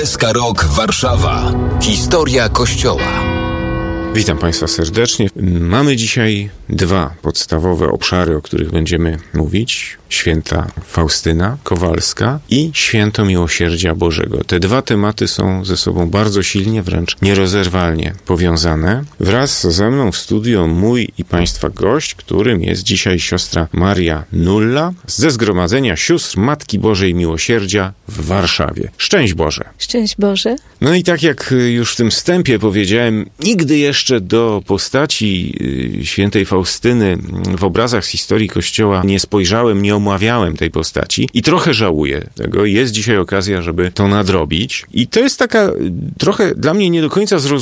SK Rok Warszawa. Historia Kościoła. Witam Państwa serdecznie. Mamy dzisiaj dwa podstawowe obszary, o których będziemy mówić. Święta Faustyna Kowalska i Święto Miłosierdzia Bożego. Te dwa tematy są ze sobą bardzo silnie, wręcz nierozerwalnie powiązane. Wraz ze mną w studio mój i Państwa gość, którym jest dzisiaj siostra Maria Nulla ze Zgromadzenia Sióstr Matki Bożej Miłosierdzia w Warszawie. Szczęść Boże! Szczęść Boże! No i tak jak już w tym wstępie powiedziałem, nigdy jeszcze do postaci świętej Faustyny w obrazach z historii Kościoła nie spojrzałem, nie omawiałem tej postaci i trochę żałuję tego. Jest dzisiaj okazja, żeby to nadrobić. I to jest taka trochę dla mnie nie do końca zrozumiała